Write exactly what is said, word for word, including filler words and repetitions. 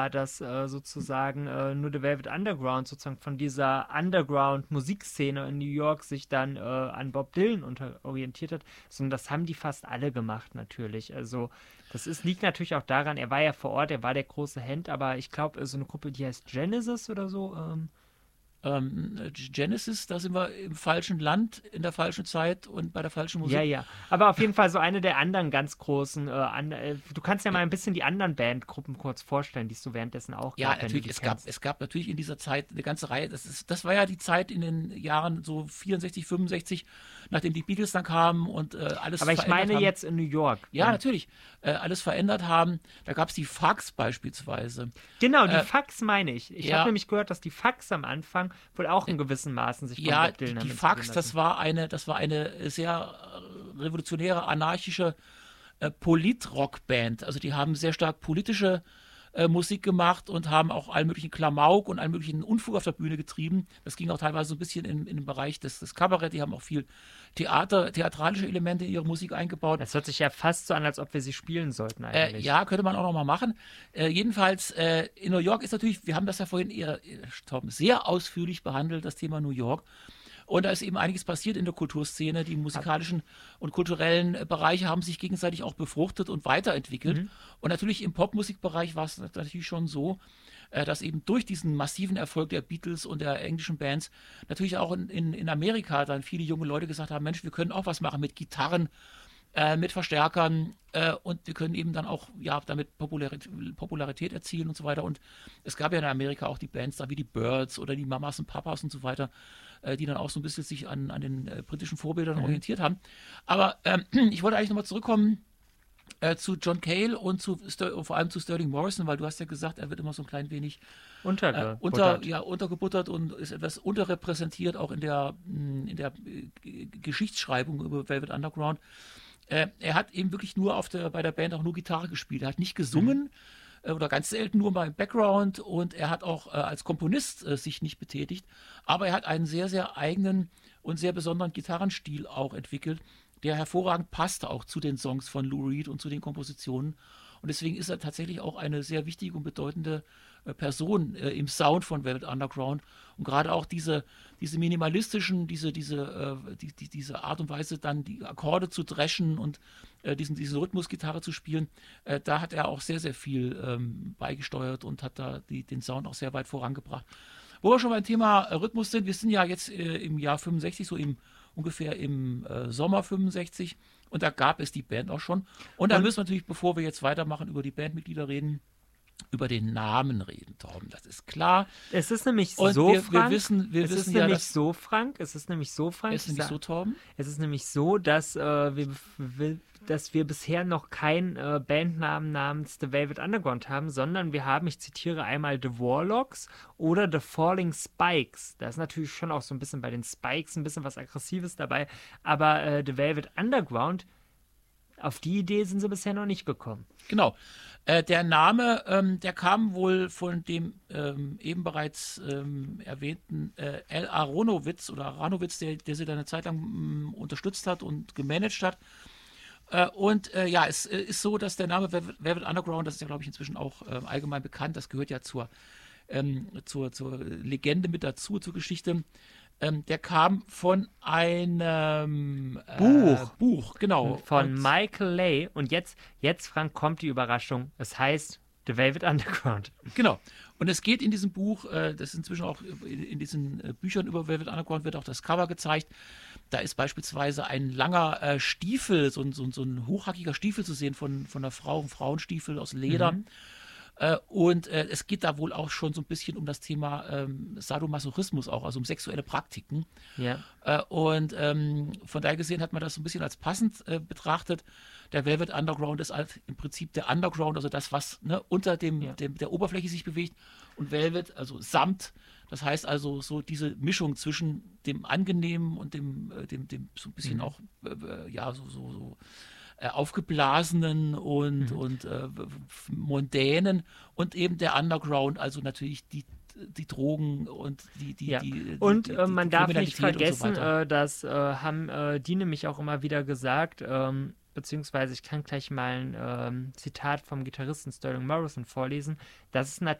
dass äh, sozusagen äh, nur The Velvet Underground sozusagen von dieser Underground-Musikszene in New York sich dann äh, an Bob Dylan unter orientiert hat, sondern das haben die fast alle gemacht natürlich. Also das ist, liegt natürlich auch daran, er war ja vor Ort, er war der große Hand, aber ich glaube, so eine Gruppe, die heißt Genesis oder so, ähm, Ähm, Genesis, da sind wir im falschen Land, in der falschen Zeit und bei der falschen ja, Musik. ja. Aber auf jeden Fall so eine der anderen ganz großen. Äh, an, äh, du kannst ja mal ein bisschen die anderen Bandgruppen kurz vorstellen, die es so währenddessen auch Ja, gab, wenn du natürlich, die es gab, kennst. es gab natürlich in dieser Zeit eine ganze Reihe, das ist, das war ja die Zeit in den Jahren so vierundsechzig, fünfundsechzig, nachdem die Beatles dann kamen und äh, alles Aber ich verändert meine haben. jetzt in New York. Ja, Wenn, natürlich, äh, alles verändert haben. Da gab es die Fax beispielsweise. genau, die Äh, Fax meine ich. Ich habe ja, nämlich gehört, dass die Fax am Anfang wohl auch in gewissen Maßen sich von ja, Bob die, Dylan die haben inspirieren Fax, das lassen. war eine, das war eine sehr äh, revolutionäre, anarchische äh, Polit-Rock-Band. Also die haben sehr stark politische äh, Musik gemacht und haben auch allen möglichen Klamauk und allen möglichen Unfug auf der Bühne getrieben. Das ging auch teilweise so ein bisschen in, in den Bereich des, des Kabarett. Die haben auch viel Theater, theatralische Elemente in ihre Musik eingebaut. Das hört sich ja fast so an, als ob wir sie spielen sollten Äh, eigentlich. ja, könnte man auch noch mal machen. Äh, jedenfalls, äh, in New York ist natürlich, wir haben das ja vorhin eher, äh, Torben, sehr ausführlich behandelt, das Thema New York. Und da ist eben einiges passiert in der Kulturszene. Die musikalischen und kulturellen äh, Bereiche haben sich gegenseitig auch befruchtet und weiterentwickelt. Mhm. Und natürlich im Popmusikbereich war es natürlich schon so, äh, dass eben durch diesen massiven Erfolg der Beatles und der englischen Bands natürlich auch in, in, in Amerika dann viele junge Leute gesagt haben, Mensch, wir können auch was machen mit Gitarren, äh, mit Verstärkern äh, und wir können eben dann auch ja damit Popularität, Popularität erzielen und so weiter. Und es gab ja in Amerika auch die Bands da wie die Birds oder die Mamas und Papas und so weiter, äh, die dann auch so ein bisschen sich an, an den äh, britischen Vorbildern Mhm. orientiert haben. Aber ähm, ich wollte eigentlich nochmal zurückkommen äh, zu John Cale und zu Ster vor allem zu Sterling Morrison, weil du hast ja gesagt, er wird immer so ein klein wenig äh, unter, Untergebuttert. ja, untergebuttert und ist etwas unterrepräsentiert, auch in der, mh, in der äh, Geschichtsschreibung über Velvet Underground. Äh, er hat eben wirklich nur auf der, bei der Band auch nur Gitarre gespielt. Er hat nicht gesungen Mhm. äh, oder ganz selten nur mal im Background und er hat auch äh, als Komponist äh, sich nicht betätigt. Aber er hat einen sehr, sehr eigenen und sehr besonderen Gitarrenstil auch entwickelt, der hervorragend passte auch zu den Songs von Lou Reed und zu den Kompositionen. Und deswegen ist er tatsächlich auch eine sehr wichtige und bedeutende äh, Person äh, im Sound von Velvet Underground. Und gerade auch diese, diese minimalistischen, diese, diese, äh, die, die, diese Art und Weise, dann die Akkorde zu dreschen und äh, diesen, diese Rhythmusgitarre zu spielen, äh, da hat er auch sehr, sehr viel ähm, beigesteuert und hat da die, den Sound auch sehr weit vorangebracht. Wo wir schon beim Thema äh, Rhythmus sind, wir sind ja jetzt äh, im Jahr fünfundsechzig, so im, ungefähr im äh, Sommer fünfundsechzig und da gab es die Band auch schon. Und da Und müssen wir natürlich, bevor wir jetzt weitermachen, über die Bandmitglieder reden, über den Namen reden, Torben, das ist klar. es ist nämlich Und so, wir, wir Frank. wissen, wir Es wissen ist ja, nämlich dass so, Frank. Es ist nämlich so, Frank. es Ich nicht so, sag, Torben. es ist nämlich so, dass, äh, wir, wir, dass wir bisher noch keinen äh, Bandnamen namens The Velvet Underground haben, sondern wir haben, ich zitiere einmal The Warlocks oder The Falling Spikes. Da ist natürlich schon auch so ein bisschen bei den Spikes ein bisschen was Aggressives dabei, aber äh, The Velvet Underground, auf die Idee sind sie bisher noch nicht gekommen. Genau. Äh, der Name, ähm, der kam wohl von dem ähm, eben bereits ähm, erwähnten äh, Al Aronowitz oder Aronowitz, der, der sie da eine Zeit lang mh, unterstützt hat und gemanagt hat. Äh, und äh, ja, es äh, ist so, dass der Name Velvet, Velvet Underground, das ist ja, glaube ich, inzwischen auch äh, allgemein bekannt, das gehört ja zur, ähm, zur, zur Legende mit dazu, zur Geschichte. Ähm, der kam von einem äh, Buch. Buch, genau. Von Und Michael Lay. Und jetzt, jetzt, Frank, kommt die Überraschung. Es heißt The Velvet Underground. Genau. Und es geht in diesem Buch, äh, das ist inzwischen auch in, in diesen äh, Büchern über Velvet Underground, wird auch das Cover gezeigt. Da ist beispielsweise ein langer äh, Stiefel, so ein, so, ein, so ein hochhackiger Stiefel zu sehen von, von einer Frau, ein Frauenstiefel aus Leder. Mhm. Äh, und äh, es geht da wohl auch schon so ein bisschen um das Thema ähm, Sadomasochismus auch, also um sexuelle Praktiken. Ja. Äh, und ähm, von daher gesehen hat man das so ein bisschen als passend äh, betrachtet. Der Velvet Underground ist halt im Prinzip der Underground, also das, was ne, unter dem, Ja. dem, der Oberfläche sich bewegt. Und Velvet, also Samt, das heißt also so diese Mischung zwischen dem Angenehmen und dem, äh, dem, dem so ein bisschen Mhm. auch, äh, äh, ja, so, so, so äh, aufgeblasenen und, Mhm. und äh, mondänen und eben der Underground, also natürlich die, die Drogen und die, die, Ja. die, Und die, äh, die, man die darf nicht Kriminalität und so vergessen, weiter. äh, das äh, haben äh, die nämlich auch immer wieder gesagt, ähm, beziehungsweise ich kann gleich mal ein ähm, Zitat vom Gitarristen Sterling Morrison vorlesen. Das ist